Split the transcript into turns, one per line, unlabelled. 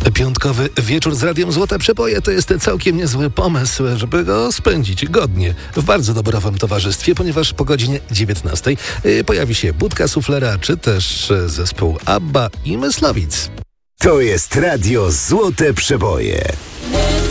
Piątkowy wieczór z Radiem Złote Przeboje to jest całkiem niezły pomysł, żeby go spędzić godnie w bardzo dobrowym towarzystwie, ponieważ po godzinie 19 pojawi się Budka Suflera, czy też zespół ABBA i Myslowic.
To jest Radio Złote Przeboje.